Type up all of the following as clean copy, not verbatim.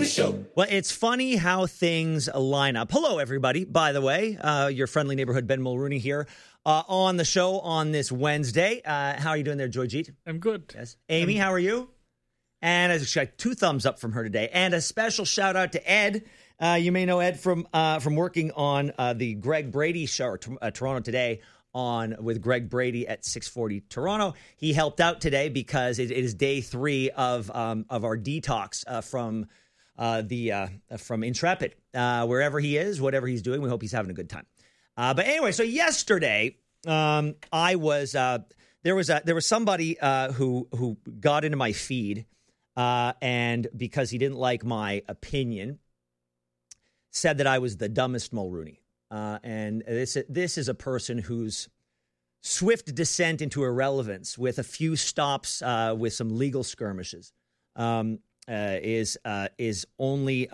Show. Well, it's funny how things line up. Hello, everybody. By the way, your friendly neighborhood Ben Mulrooney here on the show on this Wednesday. How are you doing there, Joyjeet? I'm good. Yes. Amy, how are you? And I got 2 thumbs up from her today. And a special shout out to Ed. You may know Ed from working on the Greg Brady show, Toronto Today, with Greg Brady at 640 Toronto. He helped out today because it is day 3 of our detox from Intrepid. Wherever he is, whatever he's doing, we hope he's having a good time. But anyway, so yesterday, there was somebody who got into my feed, and because he didn't like my opinion, said that I was the dumbest Mulrooney. And this is a person whose swift descent into irrelevance with a few stops with some legal skirmishes is only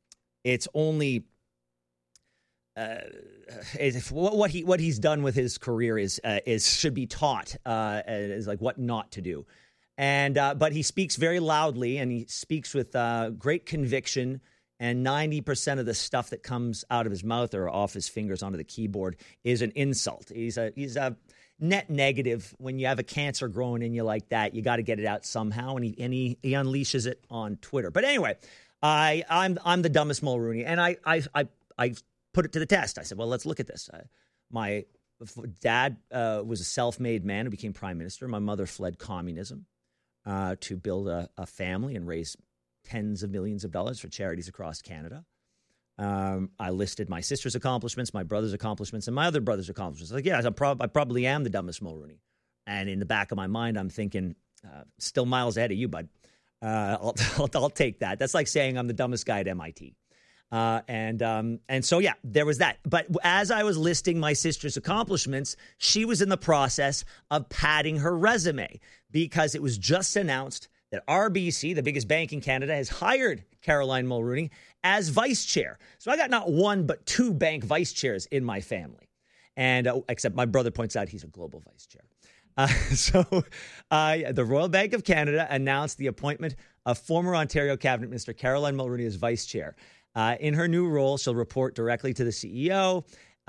what he's done with his career is should be taught is like what not to do. And but he speaks very loudly and he speaks with great conviction. And 90% of the stuff that comes out of his mouth or off his fingers onto the keyboard is an insult. He's a net negative. When you have a cancer growing in you like that, you got to get it out somehow. And he unleashes it on Twitter. But anyway, I'm the dumbest Mulrooney, and I put it to the test. I said, well, let's look at this. My dad was a self-made man who became prime minister. My mother fled communism to build a family and raise tens of millions of dollars for charities across Canada. I listed my sister's accomplishments, my brother's accomplishments, and my other brother's accomplishments. Like, yeah, I probably am the dumbest Mulrooney. And in the back of my mind, I'm thinking, still miles ahead of you, bud. I'll take that. That's like saying I'm the dumbest guy at MIT. And so, yeah, there was that. But as I was listing my sister's accomplishments, she was in the process of padding her resume because it was just announced that RBC, the biggest bank in Canada, has hired Caroline Mulrooney as vice chair. So I got not 1, but 2 bank vice chairs in my family. And except my brother points out he's a global vice chair. The Royal Bank of Canada announced the appointment of former Ontario Cabinet Minister Caroline Mulrooney as vice chair. In her new role, she'll report directly to the CEO.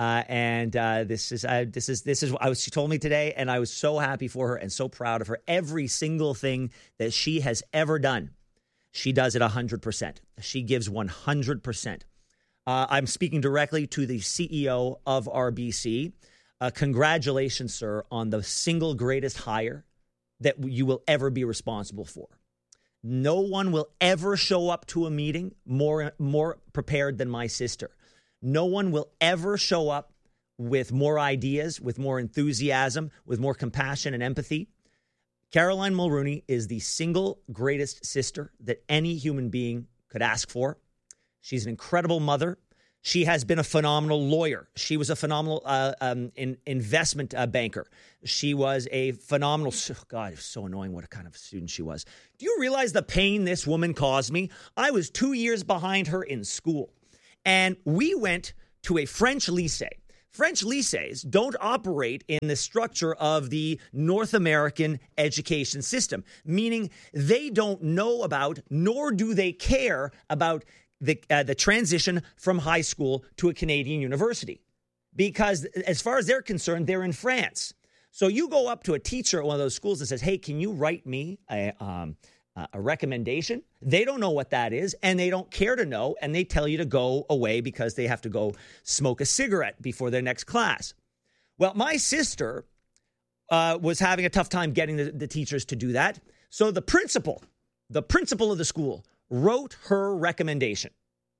She told me today, and I was so happy for her and so proud of her. Every single thing that she has ever done, she does it 100%. She gives 100%. I'm speaking directly to the CEO of RBC. Congratulations, sir, on the single greatest hire that you will ever be responsible for. No one will ever show up to a meeting more prepared than my sister. No one will ever show up with more ideas, with more enthusiasm, with more compassion and empathy. Caroline Mulrooney is the single greatest sister that any human being could ask for. She's an incredible mother. She has been a phenomenal lawyer. She was a phenomenal investment banker. She was a phenomenal, God, it's so annoying what kind of student she was. Do you realize the pain this woman caused me? I was 2 years behind her in school. And we went to a French lycée. French lycées don't operate in the structure of the North American education system, meaning they don't know about, nor do they care about the transition from high school to a Canadian university. Because as far as they're concerned, they're in France. So you go up to a teacher at one of those schools and says, hey, can you write me a recommendation? They don't know what that is, and they don't care to know, and they tell you to go away because they have to go smoke a cigarette before their next class. Well, my sister was having a tough time getting the teachers to do that. So the principal of the school wrote her recommendation.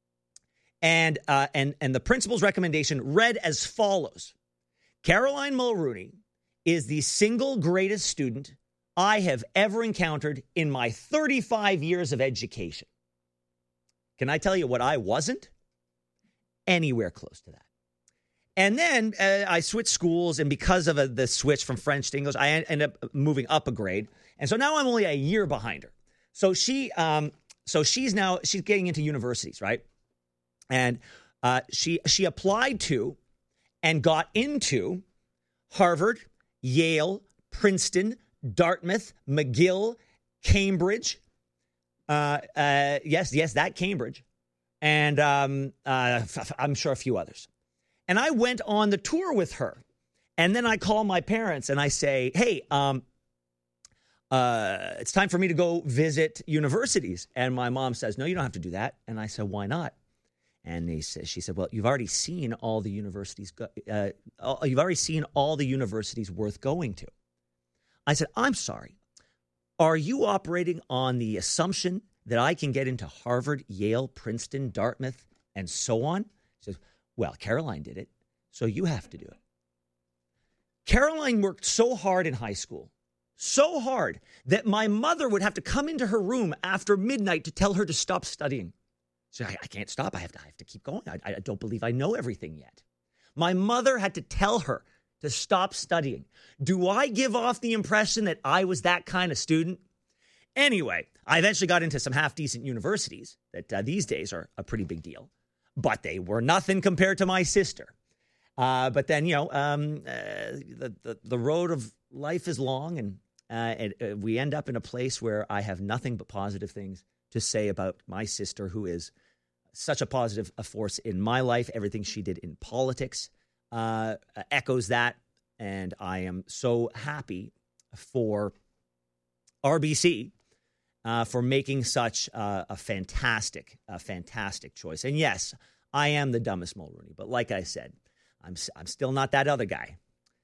And the principal's recommendation read as follows. Caroline Mulrooney is the single greatest student I have ever encountered in my 35 years of education. Can I tell you what I wasn't? Anywhere close to that. And then I switched schools, and because of the switch from French to English, I ended up moving up a grade. And so now I'm only a year behind her. So she's getting into universities, right? And she applied to and got into Harvard, Yale, Princeton, Dartmouth, McGill, Cambridge, Yes, that Cambridge. And I'm sure a few others. And I went on the tour with her. And then I call my parents and I say, hey, it's time for me to go visit universities. And my mom says, no, you don't have to do that. And I said, why not? And she said, well, you've already seen all the universities. You've already seen all the universities worth going to. I said, I'm sorry. Are you operating on the assumption that I can get into Harvard, Yale, Princeton, Dartmouth, and so on? She says, well, Caroline did it, so you have to do it. Caroline worked so hard in high school, so hard, that my mother would have to come into her room after midnight to tell her to stop studying. So I can't stop. I have to keep going. I don't believe I know everything yet. My mother had to tell her to stop studying. Do I give off the impression that I was that kind of student? Anyway, I eventually got into some half-decent universities that these days are a pretty big deal. But they were nothing compared to my sister. But then, the road of life is long, and we end up in a place where I have nothing but positive things to say about my sister, who is such a positive force in my life. Everything she did in politics echoes that, and I am so happy for RBC for making such a fantastic choice. And yes, I am the dumbest Mulrooney, but like I said, I'm still not that other guy.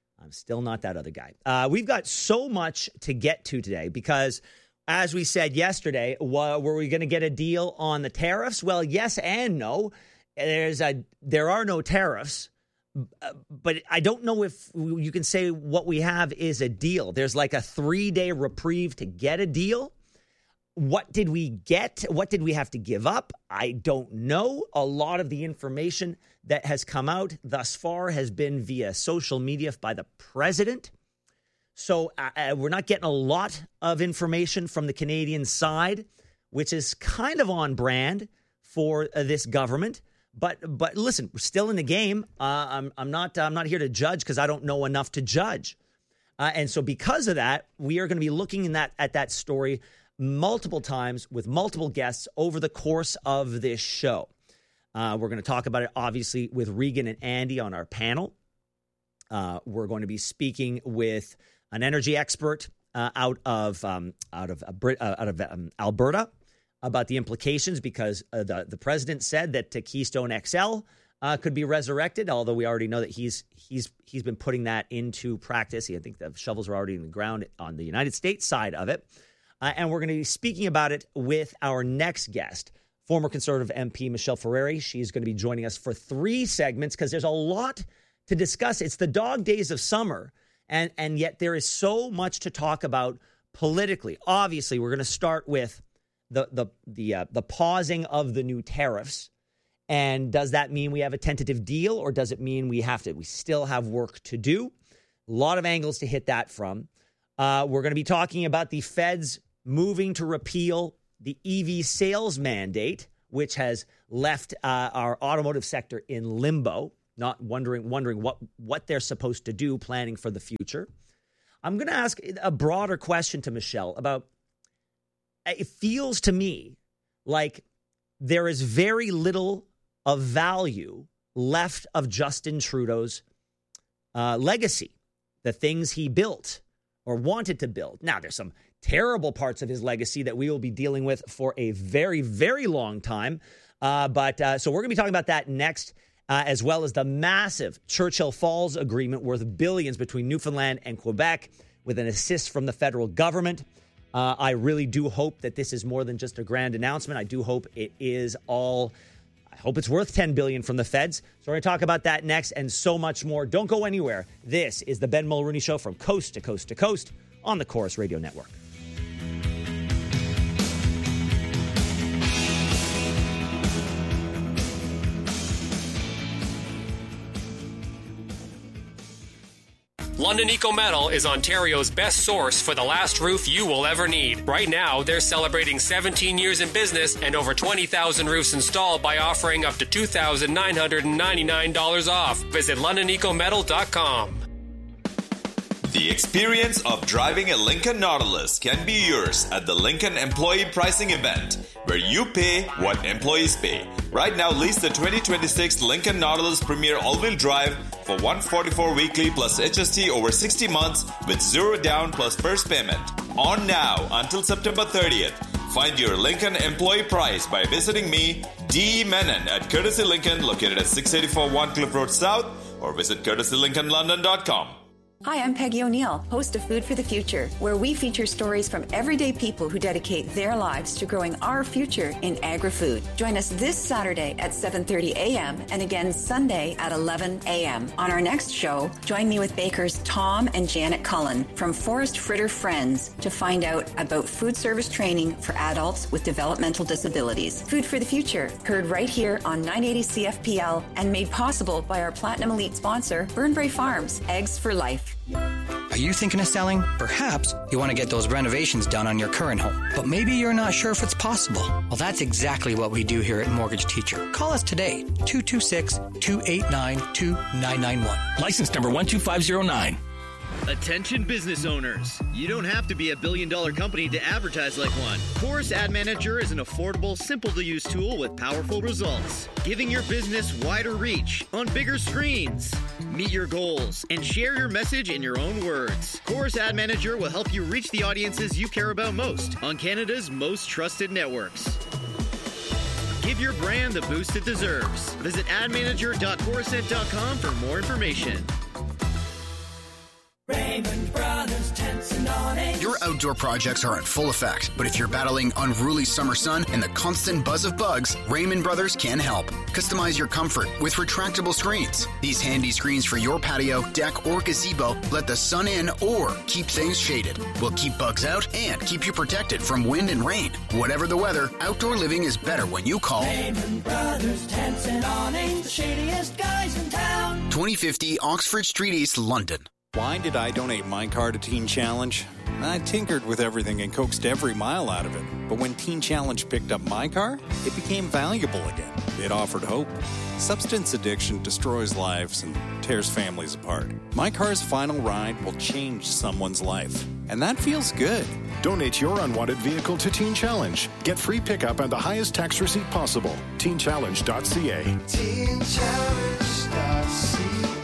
We've got so much to get to today because, as we said yesterday, were we going to get a deal on the tariffs? Well, yes and no. There are no tariffs, but I don't know if you can say what we have is a deal. There's like a 3-day reprieve to get a deal. What did we get? What did we have to give up? I don't know. A lot of the information that has come out thus far has been via social media by the president. So we're not getting a lot of information from the Canadian side, which is kind of on brand for this government. But listen, we're still in the game. I'm not here to judge because I don't know enough to judge. And so because of that, we are going to be looking at that story multiple times with multiple guests over the course of this show. We're going to talk about it, obviously, with Regan and Andy on our panel. We're going to be speaking with an energy expert out of Alberta about the implications, because the president said that Keystone XL could be resurrected, although we already know that he's been putting that into practice. I think the shovels are already in the ground on the United States side of it. And we're going to be speaking about it with our next guest, former Conservative MP Michelle Ferreri. She's going to be joining us for 3 segments because there's a lot to discuss. It's the dog days of summer, and yet there is so much to talk about politically. Obviously, we're going to start with the pausing of the new tariffs. And does that mean we have a tentative deal, or does it mean we still have work to do? A lot of angles to hit that from. We're going to be talking about the feds moving to repeal the EV sales mandate, which has left our automotive sector in limbo, not wondering what they're supposed to do, planning for the future. I'm going to ask a broader question to Michelle about, it feels to me like there is very little of value left of Justin Trudeau's legacy, the things he built or wanted to build. Now, there's some terrible parts of his legacy that we will be dealing with for a very, very long time. So we're going to be talking about that next, as well as the massive Churchill Falls agreement worth billions between Newfoundland and Quebec with an assist from the federal government. I really do hope that this is more than just a grand announcement. I do hope it is all. I hope it's worth $10 billion from the feds. So we're going to talk about that next and so much more. Don't go anywhere. This is the Ben Mulrooney Show from coast to coast to coast on the Chorus Radio Network. London Eco Metal is Ontario's best source for the last roof you will ever need. Right now, they're celebrating 17 years in business and over 20,000 roofs installed by offering up to $2,999 off. Visit LondonEcoMetal.com. The experience of driving a Lincoln Nautilus can be yours at the Lincoln Employee Pricing Event, where you pay what employees pay. Right now, lease the 2026 Lincoln Nautilus Premier All-Wheel Drive for $144 weekly plus HST over 60 months with zero down plus first payment. On now until September 30th. Find your Lincoln employee price by visiting me, D. Menon, at Courtesy Lincoln, located at 684 One Cliff Road South, or visit courtesylincolnlondon.com. Hi, I'm Peggy O'Neill, host of Food for the Future, where we feature stories from everyday people who dedicate their lives to growing our future in agri-food. Join us this Saturday at 7:30 a.m. and again Sunday at 11 a.m. On our next show, join me with bakers Tom and Janet Cullen from Forest Fritter Friends to find out about food service training for adults with developmental disabilities. Food for the Future, heard right here on 980 CFPL and made possible by our Platinum Elite sponsor, Burnbrae Farms, Eggs for Life. Are you thinking of selling? Perhaps you want to get those renovations done on your current home, but maybe you're not sure if it's possible. Well, that's exactly what we do here at Mortgage Teacher. Call us today, 226-289-2991. License number 12509. Attention business owners. You don't have to be a billion-dollar company to advertise like one. Chorus Ad Manager is an affordable, simple-to-use tool with powerful results, giving your business wider reach on bigger screens. Meet your goals and share your message in your own words. Chorus Ad Manager will help you reach the audiences you care about most on Canada's most trusted networks. Give your brand the boost it deserves. Visit admanager.chorusnet.com for more information. Raymond Brothers Tents and Awnings. Your outdoor projects are in full effect, but if you're battling unruly summer sun and the constant buzz of bugs, Raymond Brothers can help. Customize your comfort with retractable screens. These handy screens for your patio, deck, or gazebo let the sun in or keep things shaded. Will keep bugs out and keep you protected from wind and rain. Whatever the weather, outdoor living is better when you call Raymond Brothers Tents and Awnings, the shadiest guys in town. 2050 Oxford Street East, London. Why did I donate my car to Teen Challenge? I tinkered with everything and coaxed every mile out of it. But when Teen Challenge picked up my car, it became valuable again. It offered hope. Substance addiction destroys lives and tears families apart. My car's final ride will change someone's life. And that feels good. Donate your unwanted vehicle to Teen Challenge. Get free pickup and the highest tax receipt possible. TeenChallenge.ca. TeenChallenge.ca.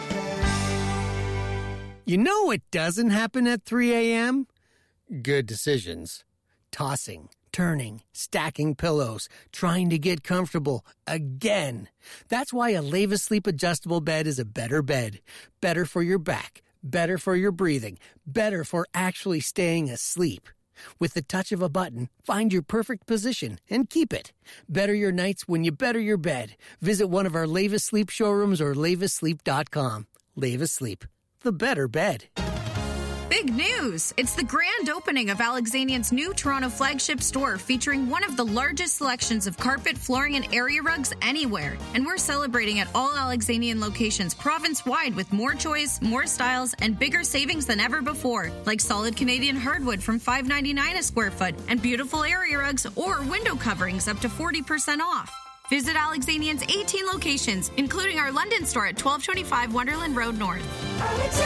You know what doesn't happen at 3 a.m.? Good decisions. Tossing, turning, stacking pillows, trying to get comfortable again. That's why a Leva Sleep adjustable bed is a better bed. Better for your back, better for your breathing, better for actually staying asleep. With the touch of a button, find your perfect position and keep it. Better your nights when you better your bed. Visit one of our Leva Sleep showrooms or levasleep.com. Leva Sleep. The better bed. Big news! It's the grand opening of Alexanian's new Toronto flagship store featuring one of the largest selections of carpet, flooring, and area rugs anywhere. And we're celebrating at all Alexanian locations province-wide with more choice, more styles, and bigger savings than ever before. Like solid Canadian hardwood from $5.99 a square foot and beautiful area rugs or window coverings up to 40% off. Visit Alexanian's 18 locations, including our London store at 1225 Wonderland Road North.